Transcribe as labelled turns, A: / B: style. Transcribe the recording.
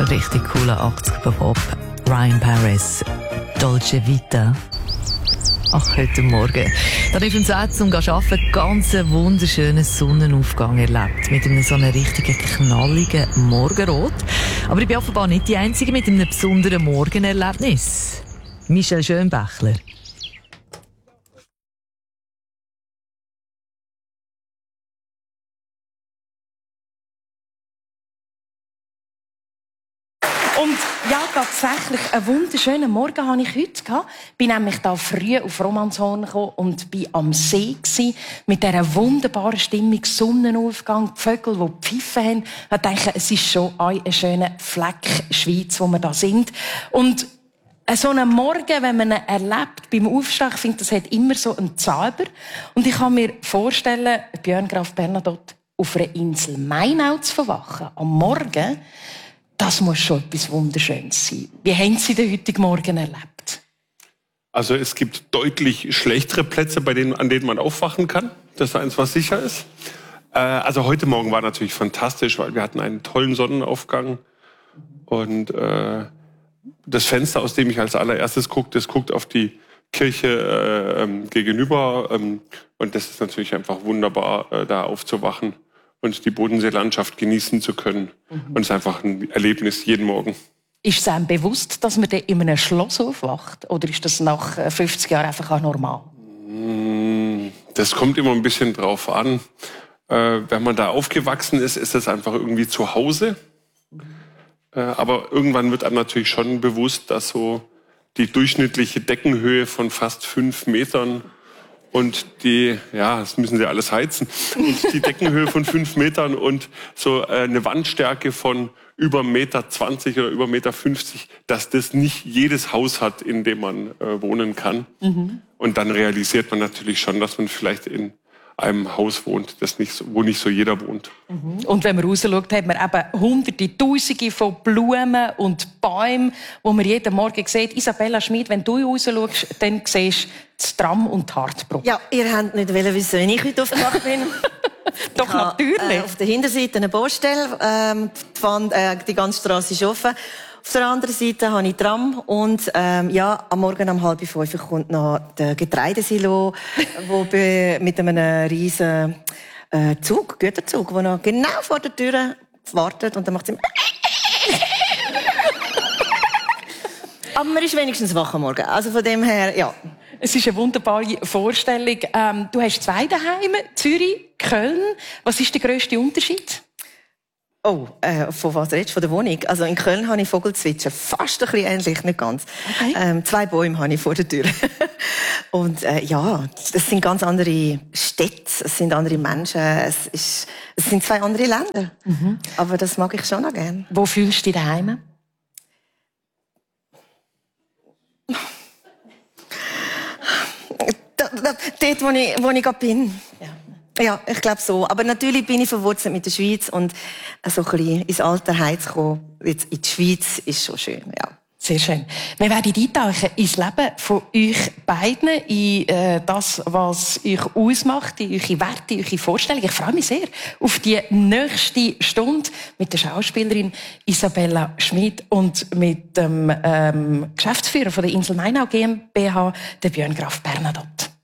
A: Richtig cooler 80er-Pop. Ryan Paris, Dolce Vita. Ach, heute Morgen. Da habe ich im Set zum Arbeiten ganz einen wunderschönen Sonnenaufgang erlebt. Mit einem so einem richtigen knalligen Morgenrot. Aber ich bin offenbar nicht die Einzige mit einem besonderen Morgenerlebnis. Michel Schönbächler.
B: Und ja, tatsächlich, einen wunderschönen Morgen hatte ich heute gehabt. Bin nämlich da früh auf Romanshorn gekommen und bin am See gsi, mit dieser wunderbaren Stimmung, Sonnenaufgang, die Vögel, die pfiffen haben. Ich dachte, es ist schon ein schöner Fleck Schweiz, wo wir da sind. Und so einen Morgen, wenn man ihn erlebt, beim Aufstehen, ich finde, das hat immer so einen Zauber. Und ich kann mir vorstellen, Björn Graf Bernadotte auf einer Insel Mainau zu verwachen, am Morgen, das muss schon etwas Wunderschönes sein. Wie haben Sie den heutigen Morgen erlebt?
C: Also es gibt deutlich schlechtere Plätze, an denen man aufwachen kann. Das ist eins, was sicher ist. Also heute Morgen war natürlich fantastisch, weil wir hatten einen tollen Sonnenaufgang. Und das Fenster, aus dem ich als allererstes gucke, das guckt auf die Kirche gegenüber. Und das ist natürlich einfach wunderbar, da aufzuwachen und die Bodenseelandschaft genießen zu können. Und es ist einfach ein Erlebnis jeden Morgen.
B: Ist es einem bewusst, dass man in einem Schloss aufwacht? Oder ist das nach 50 Jahren einfach auch normal?
C: Das kommt immer ein bisschen drauf an. Wenn man da aufgewachsen ist, ist es einfach irgendwie zu Hause. Aber irgendwann wird einem natürlich schon bewusst, dass so die durchschnittliche Deckenhöhe von fast 5 Metern und das müssen sie alles heizen, und die Deckenhöhe von 5 Metern und so eine Wandstärke von über 1,20 Meter oder über 1,50 Meter, dass das nicht jedes Haus hat, in dem man wohnen kann. Und dann realisiert man natürlich schon, dass man vielleicht in einem Haus wohnt, wo nicht so jeder wohnt.
B: Und wenn man rausschaut, hat man eben Hunderte, Tausende von Blumen und Bäumen, wo man jeden Morgen sieht. Isabella Schmid, wenn du rausschaust, dann siehst du das Tram und die Hartbrücke.
D: Ja, ihr wollt nicht wissen, wie ich heute aufgewacht bin.
B: Doch, natürlich.
D: Auf der Hinterseite eine Baustelle, die ganze Strasse ist offen. Auf der anderen Seite habe ich Tram und am Morgen um 4:30 kommt noch der Getreidesilo, wo mit einem riesen Güterzug, der noch genau vor der Tür wartet, und dann macht es aber man ist wenigstens wach am Morgen. Also von dem her, ja.
B: Es ist eine wunderbare Vorstellung. Du hast 2 daheim, Zürich, Köln. Was ist der grösste Unterschied?
D: Oh, von was redest du? Von der Wohnung? Also in Köln habe ich Vogelzwitscher. Fast ein bisschen ähnlich, nicht ganz. Okay. 2 Bäume habe ich vor der Tür. Und das sind ganz andere Städte, es sind andere Menschen, es sind 2 andere Länder. Aber das mag ich schon noch gerne.
B: Wo fühlst du dich daheim?
D: Dort, wo ich gerade bin. Ja, ich glaube so. Aber natürlich bin ich verwurzelt mit der Schweiz, und so ein bisschen ins alte Heim zu kommen, jetzt in die Schweiz, ist schon schön, ja.
B: Sehr schön. Wir werden eintauchen ins Leben von euch beiden, in das, was euch ausmacht, in eure Werte, in eure Vorstellungen. Ich freue mich sehr auf die nächste Stunde mit der Schauspielerin Isabella Schmid und mit dem Geschäftsführer von der Insel Mainau GmbH, der Björn Graf Bernadotte.